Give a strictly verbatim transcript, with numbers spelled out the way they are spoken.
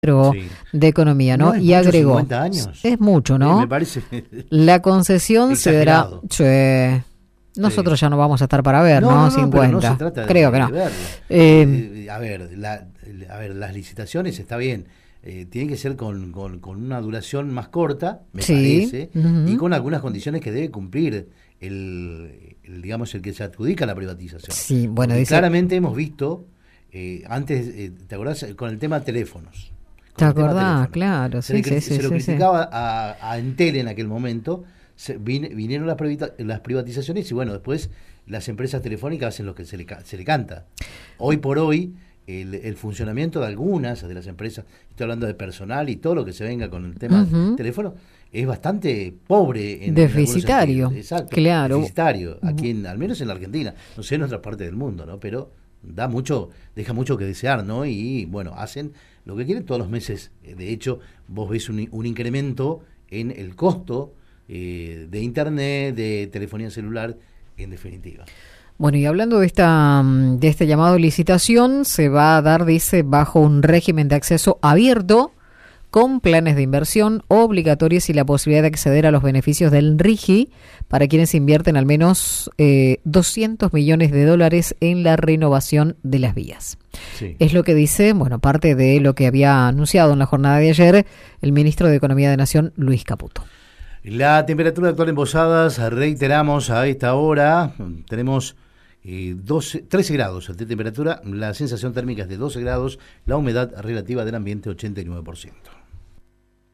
Sí. De Economía, ¿no? No es y mucho, agregó, cincuenta años. Es mucho, ¿no? Sí, me parece la concesión se dará, che, nosotros sí. ya no vamos a estar para ver, ¿no? No, no, no cincuenta. Pero no se trata Creo de, que no. de verlo. Eh, eh, a ver, la, a ver, las licitaciones está bien. Eh, tienen que ser con, con, con una duración más corta, me sí. parece, uh-huh. y con algunas condiciones que debe cumplir el, el digamos, el que se adjudica la privatización. Sí, bueno, dice... claramente hemos visto, eh, antes, eh, ¿te acordás? Con el tema de teléfonos. ¿Te acordás? Claro, se sí, le, sí, se sí, lo sí, criticaba sí. A, a Entel en aquel momento, se, vin, vinieron las, privata, las privatizaciones y bueno, después las empresas telefónicas hacen lo que se le, se le canta. Hoy por hoy, el, el funcionamiento de algunas de las empresas, estoy hablando de personal y todo lo que se venga con el tema uh-huh. del teléfono, es bastante pobre. En, deficitario. En Exacto, claro. Deficitario, aquí en, al menos en la Argentina, no sé en otras partes del mundo, ¿no? Pero da mucho, deja mucho que desear, ¿no? Y bueno, hacen lo que quieren todos los meses. De hecho, vos ves un, un incremento en el costo eh, de internet, de telefonía celular, en definitiva. Bueno, y hablando de esta de este llamado licitación, se va a dar, dice, bajo un régimen de acceso abierto, con planes de inversión obligatorios y la posibilidad de acceder a los beneficios del RIGI para quienes invierten al menos eh, doscientos millones de dólares en la renovación de las vías. Sí. Es lo que dice, bueno, parte de lo que había anunciado en la jornada de ayer el ministro de Economía de Nación, Luis Caputo. La temperatura actual en Posadas, reiteramos a esta hora, tenemos eh, doce, trece grados de temperatura, la sensación térmica es de doce grados, la humedad relativa del ambiente ochenta y nueve por ciento.